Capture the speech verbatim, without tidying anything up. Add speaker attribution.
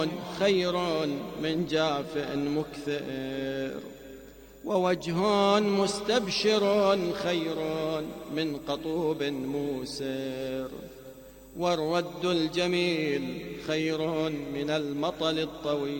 Speaker 1: خير من جافئ مكثر، ووجه مستبشر خير من قطوب موسر، والرد الجميل خير من المطل الطويل.